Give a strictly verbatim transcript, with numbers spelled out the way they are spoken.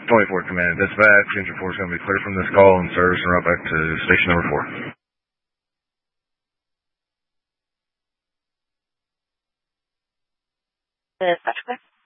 twenty-four Command. Dispatch, Engine four is going to be clear from this call and service and route back to station number four. Dispatch clear.